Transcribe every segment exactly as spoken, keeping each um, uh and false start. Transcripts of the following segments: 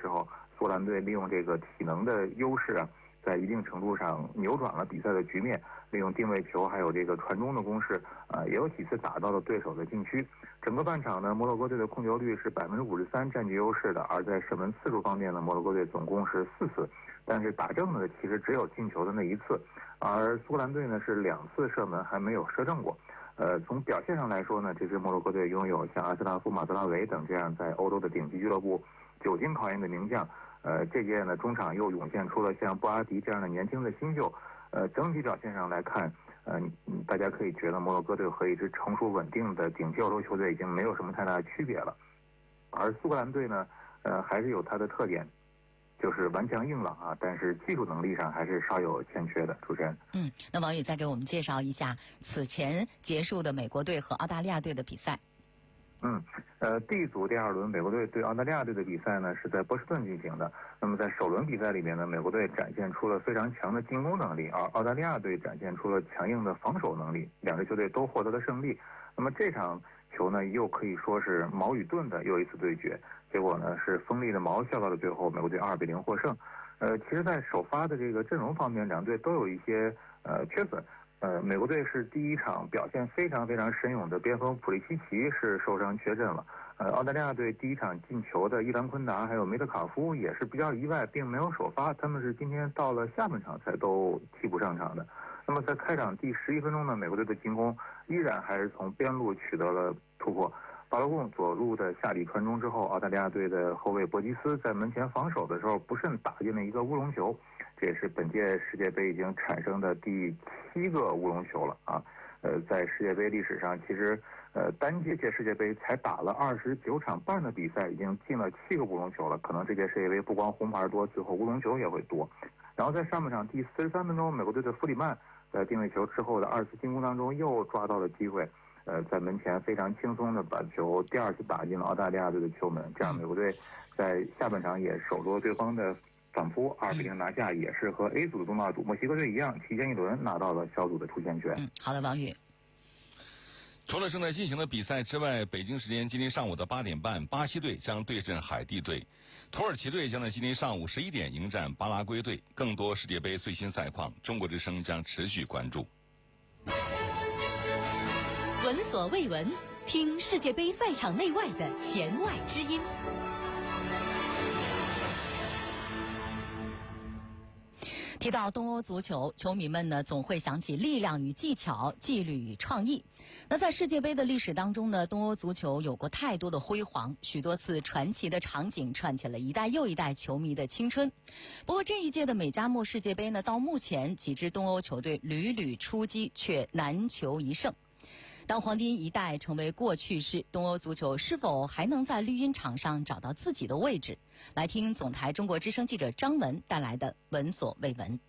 时候，苏格兰队利用这个体能的优势啊，在一定程度上扭转了比赛的局面，利用定位球还有这个传中的攻势，呃，也有几次打到了对手的禁区。整个半场呢，摩洛哥队的控球率是百分之五十三，占据优势的。而在射门次数方面呢，摩洛哥队总共是四次，但是打正的其实只有进球的那一次，而苏格兰队呢是两次射门还没有射正过。呃，从表现上来说呢，这支摩洛哥队拥有像阿斯拉夫、马泽拉维等这样在欧洲的顶级俱乐部久经考验的名将。呃，这届呢中场又涌现出了像布阿迪这样的年轻的新秀。呃，整体表现上来看，呃，大家可以觉得摩洛哥队和一支成熟稳定的顶级欧洲球队已经没有什么太大的区别了。而苏格兰队呢，呃，还是有它的特点。就是顽强硬朗啊，但是技术能力上还是稍有欠缺的。主持人， 嗯，那王宇再给我们介绍一下此前结束的美国队和澳大利亚队的比赛。 嗯，呃 ，D 组第二轮美国队对澳大利亚队的比赛呢是在波士顿进行的。那么在首轮比赛里面呢，美国队展现出了非常强的进攻能力，而澳大利亚队展现出了强硬的防守能力，两支球队都获得了胜利。那么这场球呢，又可以说是矛与盾的又一次对决。结果呢是锋利的矛笑到了最后，美国队二比零获胜。呃，其实，在首发的这个阵容方面，两队都有一些呃缺损。呃，美国队是第一场表现非常非常神勇的边锋普利西奇是受伤缺阵了。呃，澳大利亚队第一场进球的伊兰昆达还有梅德卡夫也是比较意外，并没有首发，他们是今天到了下半场才都替补上场的。那么在开场第十一分钟呢，美国队的进攻依然还是从边路取得了突破。巴罗贡左路的下底传中之后，澳大利亚队的后卫博吉斯在门前防守的时候不慎打进了一个乌龙球，这也是本届世界杯已经产生的第七个乌龙球了啊！呃，在世界杯历史上，其实呃单届届世界杯才打了二十九场半的比赛，已经进了七个乌龙球了。可能这届世界杯不光红牌多，最后乌龙球也会多。然后在上半场第四十三分钟，美国队的弗里曼在定位球之后的二次进攻当中又抓到了机会。呃，在门前非常轻松的把球第二次打进了澳大利亚队的球门，这样美国队在下半场也守住了对方的反扑，二比零拿下，也是和 A 组的东道主墨西哥队一样，提前一轮拿到了小组的出线权。 嗯，好的，王宇。 除了正在进行的比赛之外，北京时间今天上午的八点半，巴西队将对阵海地队，土耳其队将在今天上午十一点迎战巴拉圭队。更多世界杯最新赛况，中国之声将持续关注。 闻所未闻，听世界杯赛场内外的弦外之音。 提到东欧足球，球迷们呢总会想起力量与技巧、纪律与创意。那在世界杯的历史当中呢，东欧足球有过太多的辉煌，许多次传奇的场景串起了一代又一代球迷的青春。不过这一届的美加墨世界杯呢，到目前几支东欧球队屡屡出击，却难求一胜。当黄金一代成为过去式，东欧足球是否还能在绿茵场上找到自己的位置？来听总台中国之声记者张文带来的闻所未闻。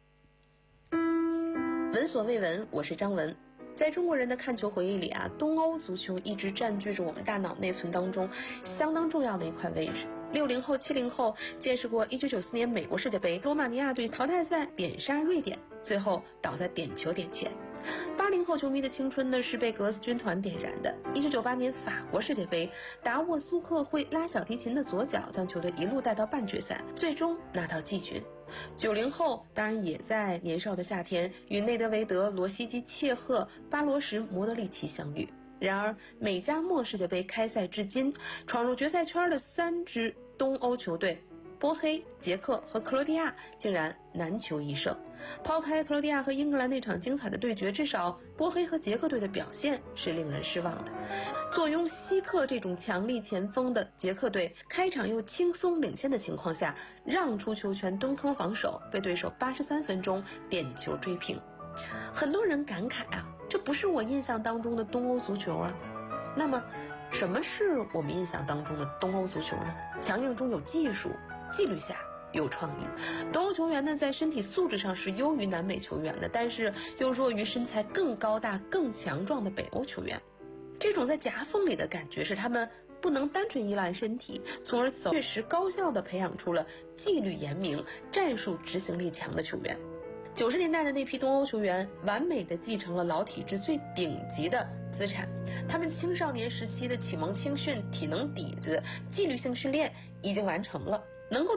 闻所未闻，我是张文。在中国人的看球回忆里啊，东欧足球一直占据着我们大脑内存当中相当重要的一块位置。六零后、七零后见识过一九九四年美国世界杯，罗马尼亚队淘汰赛点杀瑞典，最后倒在点球点前。八零后球迷的青春呢是被格斯军团点燃的。一九九八年法国世界杯，达沃苏克会拉小提琴的左脚将球队一路带到半决赛，最终拿到季军。九零后当然也在年少的夏天与内德维德、罗西基、切赫、巴罗什、莫德里奇相遇。然而美加墨世界杯开赛至今，闯入决赛圈的三支东欧球队波黑、捷克和克罗地亚竟然难求一胜。抛开克罗地亚和英格兰那场精彩的对决，至少波黑和捷克队的表现是令人失望的。坐拥希克这种强力前锋的捷克队，开场又轻松领先的情况下，让出球权蹲坑防守，被对手八十三分钟点球追平。很多人感慨啊，这不是我印象当中的东欧足球啊。那么什么是我们印象当中的东欧足球呢？强硬中有技术，纪律下有创意。东欧球员呢，在身体素质上是优于南美球员的，但是又弱于身材更高大、更强壮的北欧球员。这种在夹缝里的感觉，是他们不能单纯依赖身体，从而走确实高效地培养出了纪律严明、战术执行力强的球员。九十年代的那批东欧球员，完美地继承了老体制最顶级的资产。他们青少年时期的启蒙青训、体能底子、纪律性训练已经完成了，能够